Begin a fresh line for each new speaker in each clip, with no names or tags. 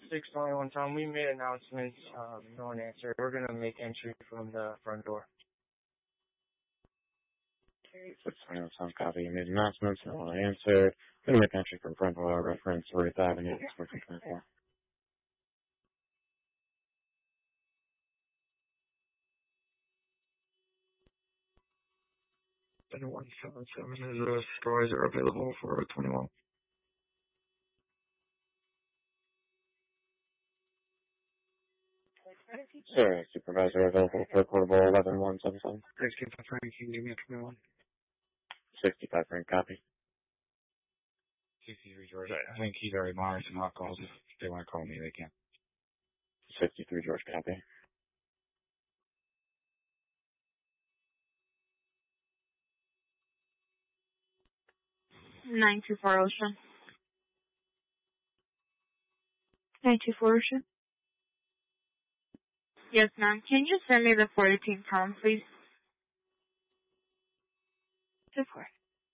621 Tom, we made announcements, no one answered. We're gonna make entry from the front door.
Okay, 621 Tom, copy. You made announcements, no one answered. Gonna make entry from front door, reference Ruth Avenue, 1424.
177 is a supervisor available for 21.
Sir, supervisor available for portable 11177.
65 Frank, can you give me a 21?
65 Frank, copy.
63 George, I think he's already monitored some hot calls. If they want to call me, they can.
63 George, copy.
Nine two four Ocean. 924 Ocean. Yes, ma'am. Can you send me the 418 Tom, please? 24.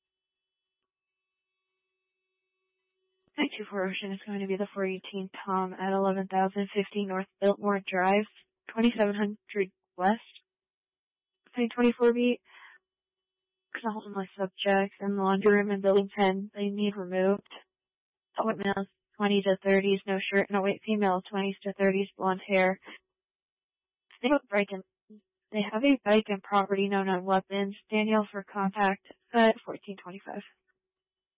924 Ocean is going to be the 418 Tom at 11,050 North Biltmore Drive, 2700 West. 24 beat. Consult my subjects in the laundry room in building 10. They need removed. White males 20 to 30s, no shirt, no white female 20s to 30s, blonde hair. They have a bike and property known on weapons. Danielle for contact at 1425.